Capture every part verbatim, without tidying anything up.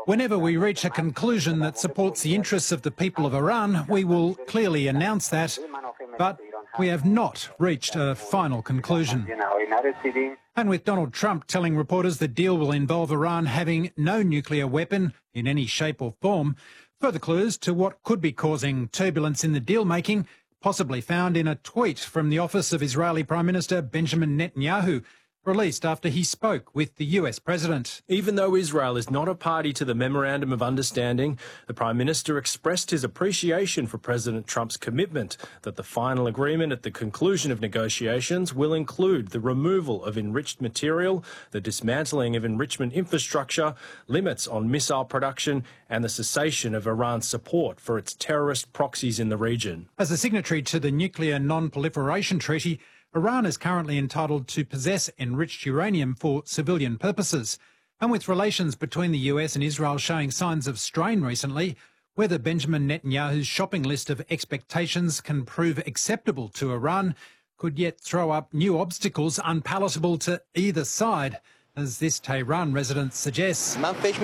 Whenever we reach a conclusion that supports the interests of the people of Iran, we will clearly announce that, but we have not reached a final conclusion. And with Donald Trump telling reporters the deal will involve Iran having no nuclear weapon in any shape or form, further clues to what could be causing turbulence in the deal-making possibly found in a tweet from the office of Israeli Prime Minister Benjamin Netanyahu, released after he spoke with the U S president. Even though Israel is not a party to the Memorandum of Understanding, the Prime Minister expressed his appreciation for President Trump's commitment that the final agreement at the conclusion of negotiations will include the removal of enriched material, the dismantling of enrichment infrastructure, limits on missile production, and the cessation of Iran's support for its terrorist proxies in the region. As a signatory to the Nuclear Non-Proliferation Treaty, Iran is currently entitled to possess enriched uranium for civilian purposes. And with relations between the U S and Israel showing signs of strain recently, whether Benjamin Netanyahu's shopping list of expectations can prove acceptable to Iran could yet throw up new obstacles unpalatable to either side. As this Tehran resident suggests,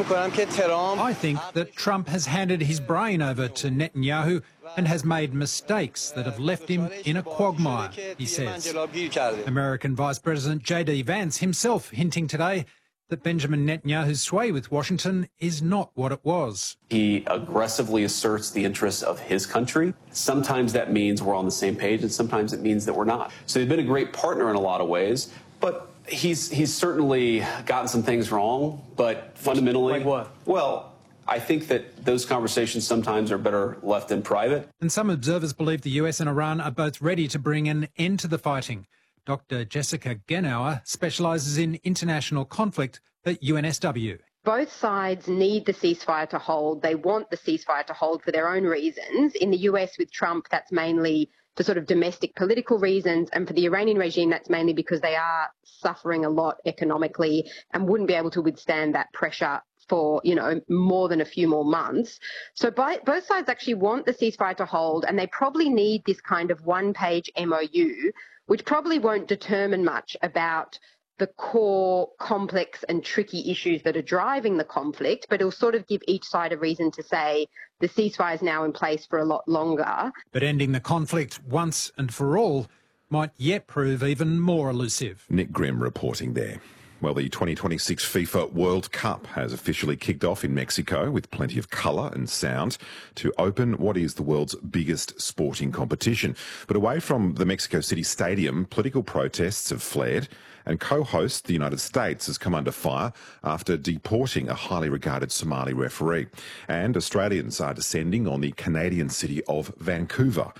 I think that Trump has handed his brain over to Netanyahu and has made mistakes that have left him in a quagmire, he says. American Vice President J D Vance himself hinting today that Benjamin Netanyahu's sway with Washington is not what it was. He aggressively asserts the interests of his country. Sometimes that means we're on the same page, and sometimes it means that we're not. So they've been a great partner in a lot of ways, but He's he's certainly gotten some things wrong, but fundamentally, like what? Well, I think that those conversations sometimes are better left in private. And some observers believe the U S and Iran are both ready to bring an end to the fighting. Doctor Jessica Genauer specialises in international conflict at U N S W. Both sides need the ceasefire to hold. They want the ceasefire to hold for their own reasons. In the U S with Trump, that's mainly for sort of domestic political reasons, and for the Iranian regime, that's mainly because they are suffering a lot economically and wouldn't be able to withstand that pressure for, you know, more than a few more months. So by, both sides actually want the ceasefire to hold, and they probably need this kind of one-page M O U, which probably won't determine much about the core complex and tricky issues that are driving the conflict, but it'll sort of give each side a reason to say the ceasefire is now in place for a lot longer. But ending the conflict once and for all might yet prove even more elusive. Nick Grimm reporting there. Well, the twenty twenty-six FIFA World Cup has officially kicked off in Mexico with plenty of colour and sound to open what is the world's biggest sporting competition. But away from the Mexico City Stadium, political protests have flared, and co-host the United States has come under fire after deporting a highly regarded Somali referee. And Australians are descending on the Canadian city of Vancouver